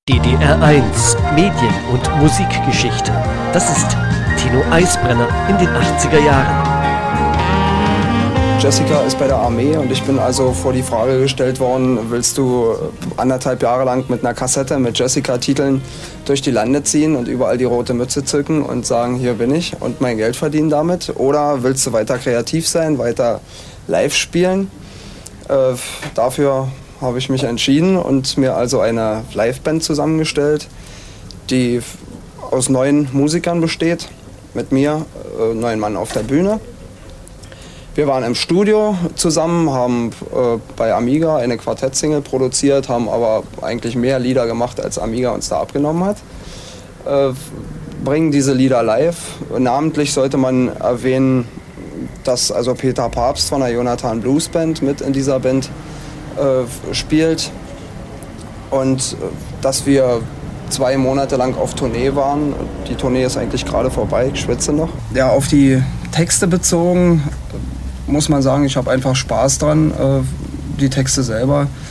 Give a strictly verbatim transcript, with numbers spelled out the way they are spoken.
D D R eins, Medien- und Musikgeschichte. Das ist Tino Eisbrenner in den achtziger Jahren. Jessica ist bei der Armee und ich bin also vor die Frage gestellt worden, willst du anderthalb Jahre lang mit einer Kassette mit Jessica-Titeln durch die Lande ziehen und überall die rote Mütze zücken und sagen, hier bin ich und mein Geld verdienen damit? Oder willst du weiter kreativ sein, weiter live spielen? Äh, dafür habe ich mich entschieden und mir also eine Liveband zusammengestellt, die aus neun Musikern besteht, mit mir, äh, neun Mann auf der Bühne. Wir waren im Studio zusammen, haben äh, bei Amiga eine Quartett-Single produziert, haben aber eigentlich mehr Lieder gemacht, als Amiga uns da abgenommen hat. Äh, bringen diese Lieder live. Namentlich sollte man erwähnen, dass also Peter Papst von der Jonathan Blues Band mit in dieser Band äh, spielt und äh, dass wir zwei Monate lang auf Tournee waren. Die Tournee ist eigentlich gerade vorbei, ich schwitze noch. Ja, auf die Texte bezogen muss man sagen, ich habe einfach Spaß dran. Die Texte selber